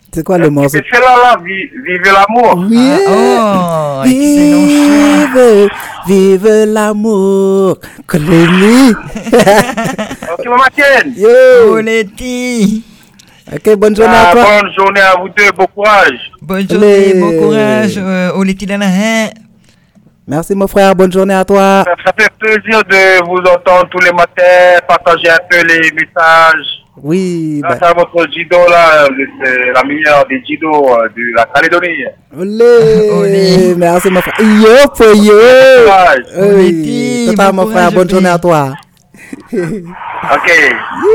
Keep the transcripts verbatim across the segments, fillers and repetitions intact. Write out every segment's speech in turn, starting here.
C'est quoi le morceau? C'est là, là, vi- vive l'amour. Oui. Ah, oh, excellent choix. Vive, vive l'amour. Clémy. Ok, maman Ken. Yo. Oleti. Ok, bonne journée à Ah, toi. bonne journée à vous deux, bon courage. Bonne journée, Allez. bon courage. Euh, Oleti Danahin. Merci mon frère, bonne journée à toi. Ça, ça fait plaisir de vous entendre tous les matins, partager un peu les messages. Oui. Grâce Bah. à votre judo là, c'est la meilleure des judo euh, de la Calédonie. Olé. Olé. Merci mon frère. Yo, pour yo. Courage. Oui. Oleti, Tata, bon mon frère, courage, bonne Olé. journée à toi. Ok.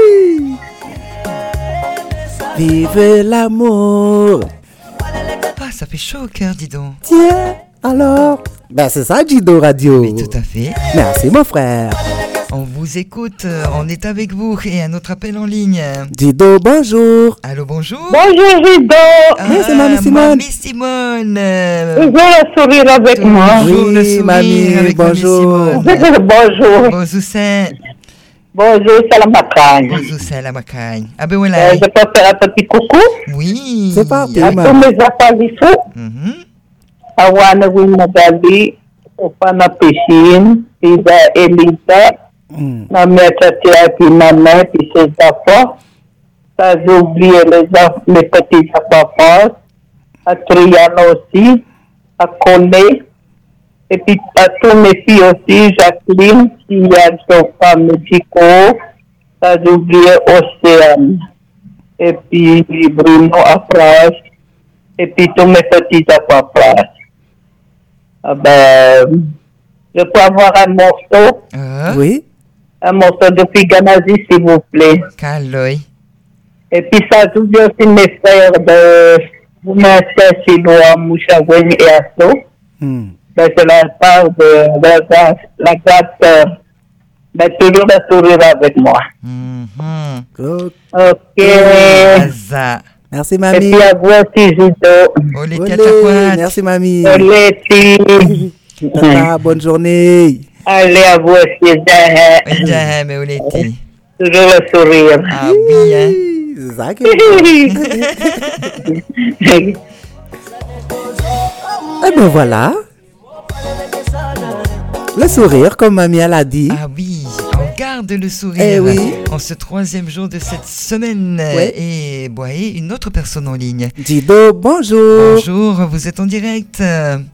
Vive l'amour. Ah, ça fait chaud au cœur, dis donc. Tiens, alors. Ben, c'est ça, Jido Radio. Oui, tout à fait. Merci, mon frère. On vous écoute, euh, on est avec vous et un autre appel en ligne. Jido, bonjour. Allô, bonjour. Bonjour Rido, Ah, Oui, c'est Mamie Simone. Mamie Simone. euh, vous allez sourire avec moi. Bonjour, le Oui, sourire mamie, avec bonjour. Mamie Simone. Bonjour, Bonjour, c'est. bonjour, salam alaikum. Bonjour, c'est la macagne. Ah ben Euh, voilà. je peux faire un petit coucou Oui. C'est parti, à maman. tous mes apparitions. Mhm. À Wana Wimagali, Opana Péchine, Ida Elisa, Hmm. ma mère Tatia, puis ma mère, puis ses enfants. Ça, j'ai oublié les, aff- les petits enfants. À Triana aussi, à Collet. Et puis à tous mes filles aussi, Jacqueline, qui a son femme médicaux. Ça, j'ai oublié Océane. Et puis Bruno à France. Et puis tous mes petits enfants à France. Ah ben, je peux avoir un morceau, Ah, Oui. un morceau de Figanazi, s'il vous plaît. Caloy. Et puis ça, j'ai oublié aussi mes frères de Moussa, Siloa, Mouchawen et Asso. Hmm. Ben, c'est la part de la, la, la grande sœur. Ben, toujours le sourire avec moi. Mhm. Ok. Ok. Aza. Merci, Et mamie. puis à vous aussi, Judo. Oleti Olé. Atakwat. Merci, mamie. Oleti. Tata, bonne journée. Allez, à vous aussi, Zaha. Jahem et Oleti. Toujours le sourire. Ah oui, hein. C'est ça que Eh ben voilà. Le sourire, comme mamie elle a dit. Ah oui, on garde le sourire Eh oui. en ce troisième jour de cette semaine. Ouais. Et bon, et une autre personne en ligne. Jido, bonjour. Bonjour, vous êtes en direct.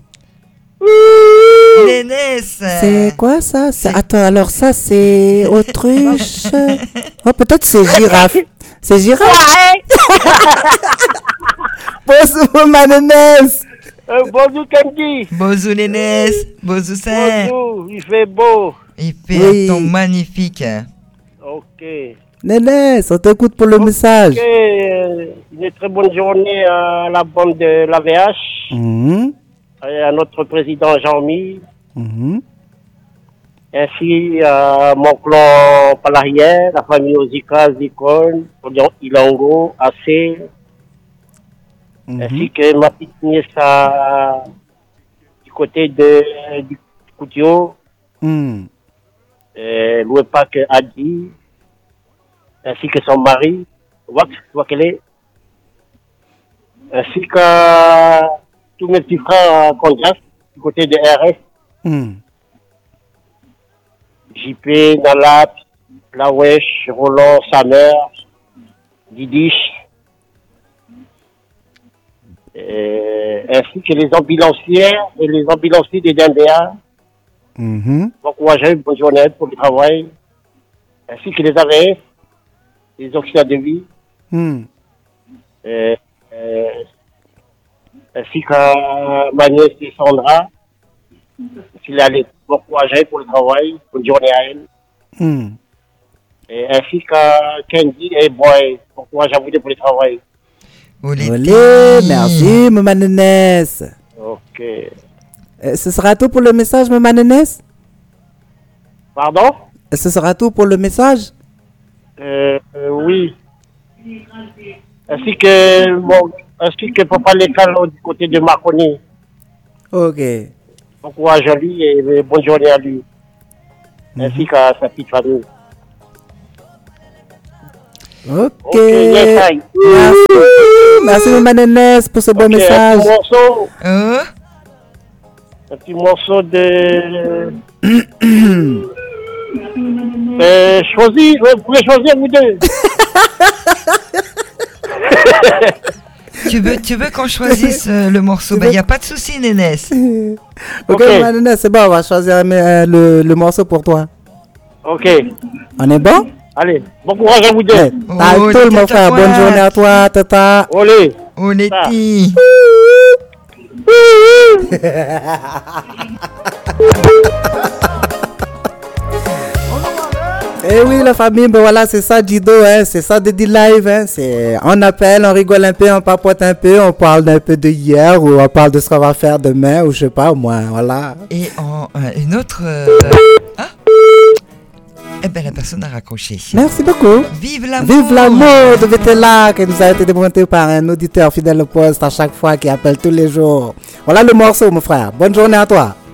Nénès. C'est quoi ça? C'est- Attends, alors ça c'est autruche. Oh, peut-être c'est girafe. C'est girafe. Bonjour, ma nénesse. Euh, bonjour Candy. Bonjour Nénès. Bonjour Saint. Bonjour, il fait beau. Il fait Oui. un temps magnifique. Ok. Nénesse, on t'écoute pour le message. Ok, euh, une très bonne journée à la bande de l'A V H, Mhm, et à notre président Jean-Mi, mhm. ainsi à mon clan Palarière, la famille Ozika, Zikon, Ilango, Assez, Mhm. ainsi que ma petite nièce à- du côté de, du Koutio, Hmm. euh, Louepak Adi, ainsi que son mari, Wax, Wakele, ainsi qu'à tous mes petits frères à Condas, du côté de R S, Hmm. J P, Nalap, Lawesh, Roland, sa mère, Didish, euh, ainsi que les ambulanciers et les ambulanciers des Dindéas. Mhm. Bon courage, bonne journée pour le travail, ainsi que les A V F, les auxiliaires de vie, Hmm. euh, euh, ainsi qu'à ma nièce et Sandra, s'il a les bon courage pour le travail, bonne journée à elle, Hmm. et ainsi qu'à Candy et Boy, bon courage à vous deux pour le travail. Olé. Olé, merci, maman nénesse. Ok. Euh, Ce sera tout pour le message, maman nénesse? Pardon? Ce sera tout pour le message? Euh, euh, oui. Ainsi que, bon, ainsi que Papa Lécalo du côté de Marconi. Ok. Bon courage à lui et euh, bonne journée à lui. Ainsi qu'à sa petite famille. Ok. Ok, yes, I. Merci. Merci, maman Nénès, pour ce bon Ok, message. Un petit morceau, Oh, un petit morceau de. euh, choisis, vous pouvez choisir vous deux. tu veux, tu veux qu'on choisisse euh, le morceau? Ben, il n'y a pas de souci, Nénès. Ok, Ok. maman Nénès, c'est bon, on va choisir euh, le, le morceau pour toi. Ok, On est bon? allez, bon courage à vous deux. Ouais. Oh, T'as tout, les mon tata frère. Bonne poites. journée à toi, tata. Olé. On est petits. Eh oui, la famille, ben voilà, c'est ça, Dido, hein, c'est ça, Didi Live, hein, c'est, on appelle, on rigole un peu, on papote un peu, on parle un peu de hier, ou on parle de ce qu'on va faire demain, ou je sais pas, moi, voilà. Et en, euh, une autre. euh, Ah Eh ben, la personne a raccroché. Merci beaucoup. Vive l'amour. Vive l'amour de Vétela, qui nous a été démonté par un auditeur fidèle au poste à chaque fois, qui appelle tous les jours. Voilà le morceau, mon frère. Bonne journée à toi.